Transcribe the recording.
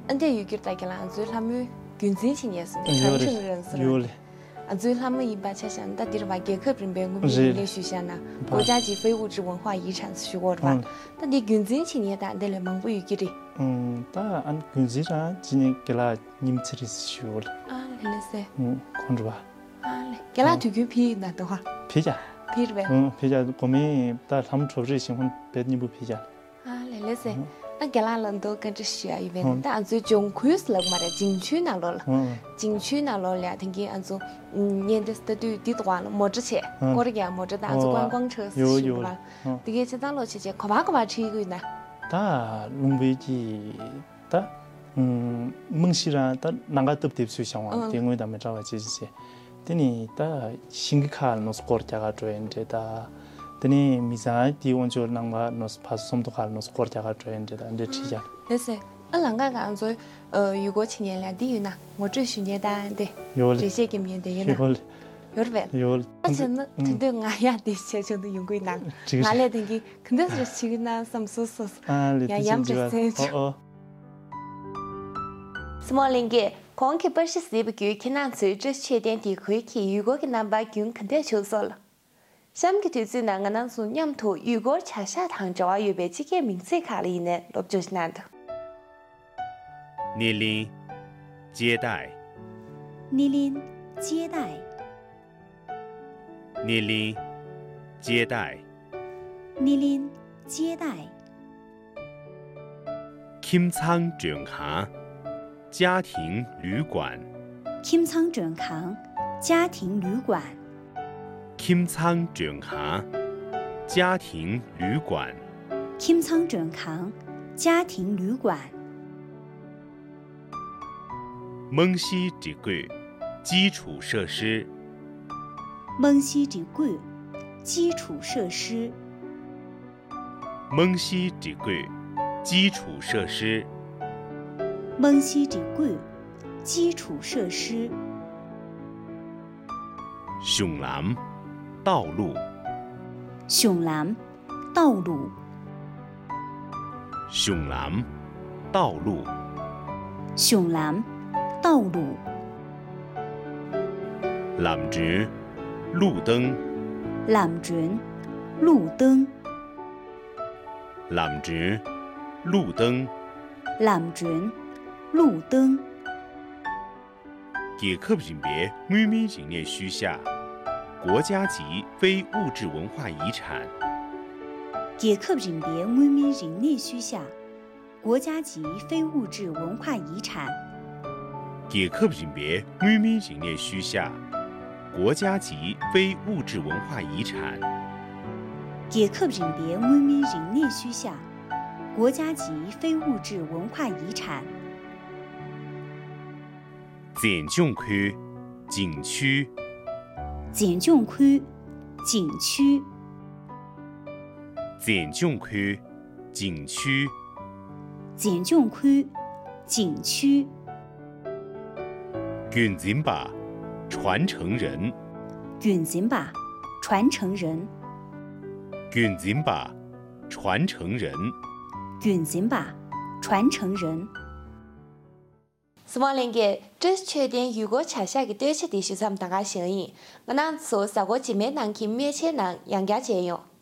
安得有个大家啦，最他们军事情也是传承人士了。最他们一般才想到底是把捷克这边我们连续下呢，国家级非物质文化遗产许可的吧？但你军事情也谈得来忙不有个的。 但按军事上今年给了你们这里许可了。 啊，来噻。 看着吧。 啊，来，给了推荐批那的话。 批价。 批着呗。 批价我们但他们确实喜欢别你不批价。 啊，来噻。那给了人都跟着学一遍，但最终亏是了嘛的，景区那了，景区那了两天给按照年的是对地段了，没之前，我这个没这按照观光车是是吧？这个是咱了去去，可怕吃一个呢。 但龙尾鸡，但蒙西人，但哪个都不去想玩，因为他们找个这些，但你但新的卡那是国家个专业的。तनी मिसाल तीन जो नंगा नोस पास सोम तो खाल नोस कोर जागा ट्रेन जे दा ठीक है ऐसे अलंगा का जो 如果青年两地呢我这许年单的这些给面的有呗有而且呢真的俺呀的些就都用过难俺来等于肯定是去那什么说呀养这些什么零个光去不是谁不给看那最这缺点地可以去如果给那把军肯定就说了Sam ke tu zina ngana su nyam to Uyghur cha sha thang jawa yube chi ke ming se kha li ne lob jo nan de 莅临接待莅临接待莅临接待莅临接待 Kim Chang Zheng Kang 家庭旅馆 Kim Chang Zheng Kang 家庭旅馆 Kim Chang Zheng Kang 家庭旅馆 Kim Chang Zheng Kang 家庭旅馆蒙西之贵基础设施蒙西之贵基础设施蒙西之贵基础设施蒙西之贵基础设施熊蓝道路熊蓝道路熊蓝道路熊蓝道路蓝直路灯蓝直路灯蓝直路灯蓝直路灯捷克人别每名人列许下国家级非物质文化遗产捷克人别每名人列许下国家级非物质文化遗产捷克人别每名人列许下国家级非物质文化遗产捷克人别每名人列许下国家级非物质文化遗产简中区景区简中区景区简中区景区简中区景区军人吧传承人军人吧传承人军人吧传承人军人吧传承人什么零个这缺点如果恰下个对切地区咱们大家相应我那说啥个几面难去面切难养家节用